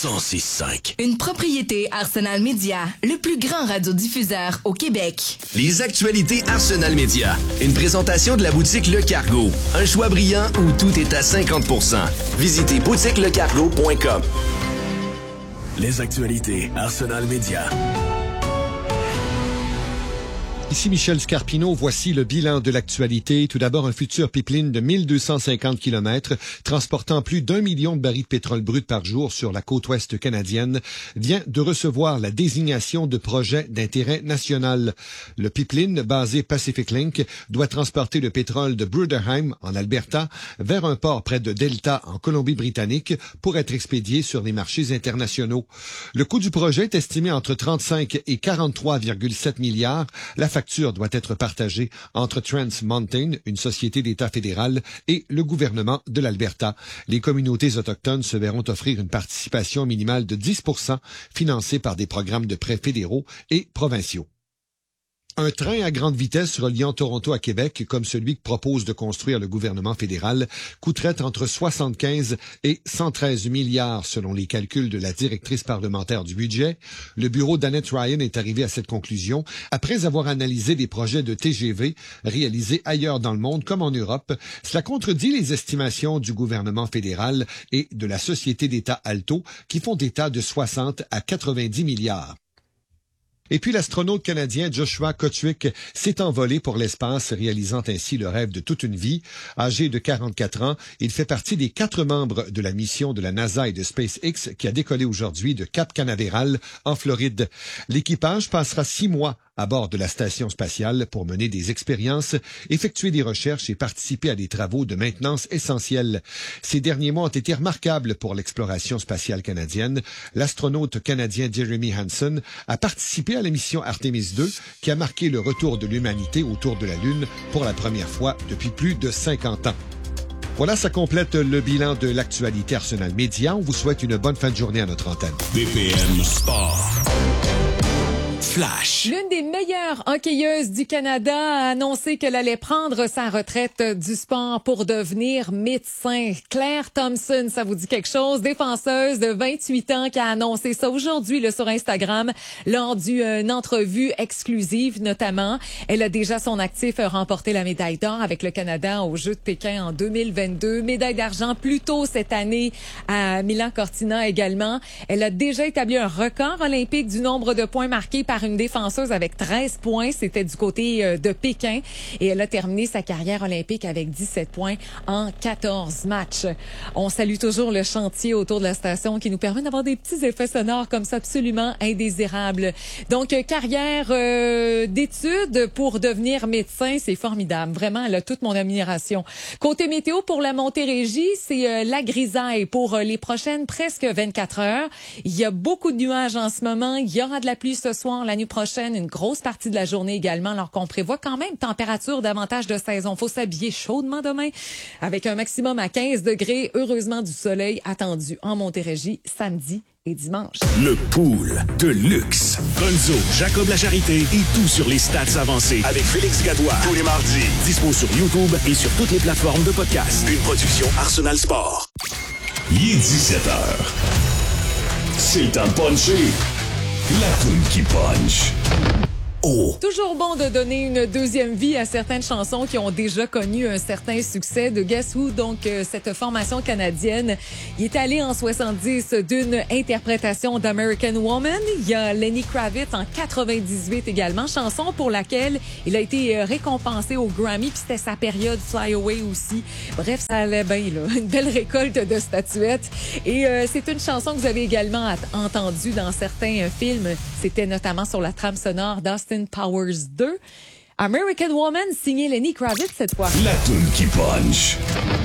106.5. Une propriété Arsenal Media, le plus grand radiodiffuseur au Québec. Les actualités Arsenal Media. Une présentation de la boutique Le Cargo. Un choix brillant où tout est à 50%. Visitez boutiquelecargo.com. Les actualités Arsenal Media. Ici Michel Scarpino, voici le bilan de l'actualité. Tout d'abord, un futur pipeline de 1250 km transportant plus d'1 million de barils de pétrole brut par jour sur la côte ouest canadienne vient de recevoir la désignation de projet d'intérêt national. Le pipeline, basé Pacific Link, doit transporter le pétrole de Bruderheim, en Alberta, vers un port près de Delta, en Colombie-Britannique, pour être expédié sur les marchés internationaux. Le coût du projet est estimé entre 35 et 43,7 milliards. La facture doit être partagée entre Trans Mountain, une société d'État fédéral, et le gouvernement de l'Alberta. Les communautés autochtones se verront offrir une participation minimale de 10% financée par des programmes de prêts fédéraux et provinciaux. Un train à grande vitesse reliant Toronto à Québec, comme celui que propose de construire le gouvernement fédéral, coûterait entre 75 et 113 milliards selon les calculs de la directrice parlementaire du budget. Le bureau d'Annette Ryan est arrivé à cette conclusion après avoir analysé des projets de TGV réalisés ailleurs dans le monde comme en Europe. Cela contredit les estimations du gouvernement fédéral et de la société d'État Alto qui font état de 60 à 90 milliards. Et puis l'astronaute canadien Joshua Kotwick s'est envolé pour l'espace, réalisant ainsi le rêve de toute une vie. Âgé de 44 ans, il fait partie des 4 membres de la mission de la NASA et de SpaceX qui a décollé aujourd'hui de Cap Canaveral, en Floride. L'équipage passera 6 mois à bord de la station spatiale pour mener des expériences, effectuer des recherches et participer à des travaux de maintenance essentiels. Ces derniers mois ont été remarquables pour l'exploration spatiale canadienne. L'astronaute canadien Jeremy Hansen a participé à la mission Artemis II, qui a marqué le retour de l'humanité autour de la Lune pour la première fois depuis plus de 50 ans. Voilà, ça complète le bilan de l'actualité Arsenal Média. On vous souhaite une bonne fin de journée à notre antenne. BPM Sport. Flash. L'une des meilleures hockeyeuses du Canada a annoncé qu'elle allait prendre sa retraite du sport pour devenir médecin. Claire Thompson, ça vous dit quelque chose? Défenseuse de 28 ans qui a annoncé ça aujourd'hui là, sur Instagram lors d'une entrevue exclusive notamment. Elle a déjà son actif remporté la médaille d'or avec le Canada aux Jeux de Pékin en 2022. Médaille d'argent plus tôt cette année à Milan Cortina également. Elle a déjà établi un record olympique du nombre de points marqués par une défenseuse avec 13 points. C'était du côté de Pékin. Et elle a terminé sa carrière olympique avec 17 points en 14 matchs. On salue toujours le chantier autour de la station qui nous permet d'avoir des petits effets sonores comme ça absolument indésirables. Donc, carrière d'études pour devenir médecin, c'est formidable. Vraiment, elle a toute mon admiration. Côté météo, pour la Montérégie, c'est la grisaille pour les prochaines presque 24 heures. Il y a beaucoup de nuages en ce moment. Il y aura de la pluie ce soir. La nuit prochaine, une grosse partie de la journée également, alors qu'on prévoit quand même température davantage de saison. Faut s'habiller chaudement demain avec un maximum à 15 degrés. Heureusement, du soleil attendu en Montérégie samedi et dimanche. Le pool de luxe. Gonzo, Jacob Lacharité et tout sur les stats avancées avec Félix Gadouin. Tous les mardis. Dispo sur YouTube et sur toutes les plateformes de podcast. Une production Arsenal Sport. Il est 17h. C'est le temps de puncher. La toune qui punch. Oh. Toujours bon de donner une deuxième vie à certaines chansons qui ont déjà connu un certain succès. De Guess Who, donc cette formation canadienne, il est allé en 70 d'une interprétation d'American Woman. Il y a Lenny Kravitz en 98 également, chanson pour laquelle il a été récompensé au Grammy, puis c'était sa période Fly Away aussi. Bref, ça allait bien là, une belle récolte de statuettes. Et c'est une chanson que vous avez également entendue dans certains films. C'était notamment sur la trame sonore d'Austin Powers 2. American Woman, signé Lenny Kravitz cette fois. La toune qui punch.